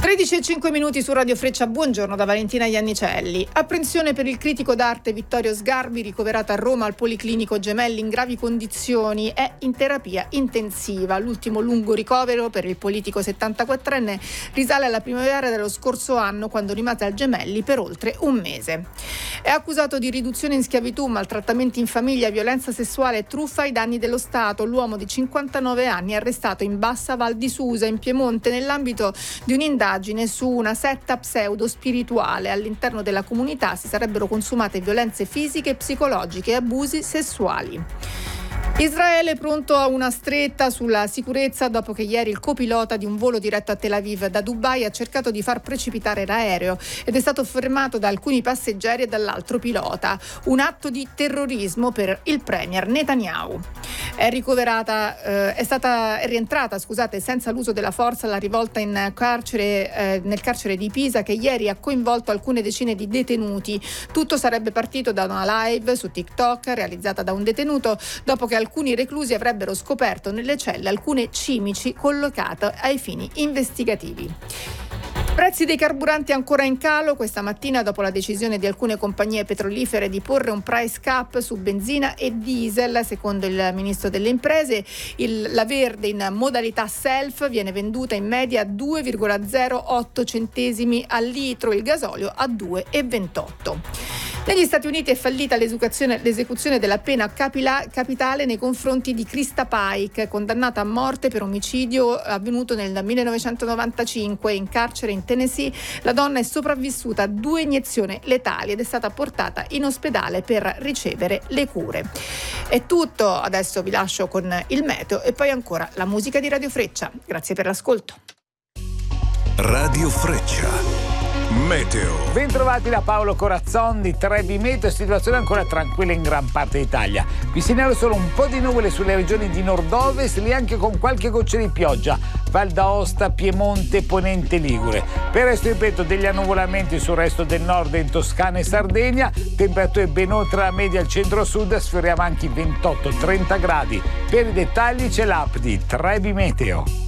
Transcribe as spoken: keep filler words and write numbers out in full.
tredici e cinque minuti su Radio Freccia, buongiorno da Valentina Iannicelli. Apprensione per il critico d'arte Vittorio Sgarbi, ricoverato a Roma al Policlinico Gemelli in gravi condizioni, è in terapia intensiva. L'ultimo lungo ricovero per il politico settantaquattrenne risale alla primavera dello scorso anno, quando rimase al Gemelli per oltre un mese. È accusato di riduzione in schiavitù, maltrattamenti in famiglia, violenza sessuale e truffa ai danni dello Stato. L'uomo di cinquantanove anni è arrestato in Bassa Val di Susa, in Piemonte, nell'ambito di un'indagine su una setta pseudo-spirituale. All'interno della comunità si sarebbero consumate violenze fisiche, psicologiche e abusi sessuali. Israele è pronto a una stretta sulla sicurezza dopo che ieri il copilota di un volo diretto a Tel Aviv da Dubai ha cercato di far precipitare l'aereo ed è stato fermato da alcuni passeggeri e dall'altro pilota. Un atto di terrorismo per il premier Netanyahu. È ricoverata, eh, è stata è rientrata, scusate, senza l'uso della forza la rivolta in carcere, eh, nel carcere di Pisa, che ieri ha coinvolto alcune decine di detenuti. Tutto sarebbe partito da una live su TikTok realizzata da un detenuto dopo che alcuni reclusi avrebbero scoperto nelle celle alcune cimici collocate ai fini investigativi. Prezzi dei carburanti ancora in calo questa mattina dopo la decisione di alcune compagnie petrolifere di porre un price cap su benzina e diesel. Secondo il ministro delle imprese, il, la verde in modalità self viene venduta in media a due virgola zero otto centesimi al litro, il gasolio a due virgola ventotto. Negli Stati Uniti è fallita l'esecuzione, l'esecuzione della pena capila, capitale nei confronti di Krista Pike, condannata a morte per omicidio avvenuto nel millenovecentonovantacinque. In carcere in Tennessee la donna è sopravvissuta a due iniezioni letali ed è stata portata in ospedale per ricevere le cure. È tutto, adesso vi lascio con il meteo e poi ancora la musica di Radio Freccia. Grazie per l'ascolto. Radio Freccia. Meteo. Bentrovati da Paolo Corazzon di Trebi Meteo, situazione ancora tranquilla in gran parte d'Italia. Vi segnalo solo un po' di nuvole sulle regioni di nord-ovest, lì anche con qualche goccia di pioggia. Val d'Aosta, Piemonte, Ponente Ligure. Per il resto, ripeto, degli annuvolamenti sul resto del nord in Toscana e Sardegna, temperature ben oltre la media al centro-sud, sfioriamo anche i ventotto trenta gradi. Per i dettagli c'è l'app di Trebi Meteo.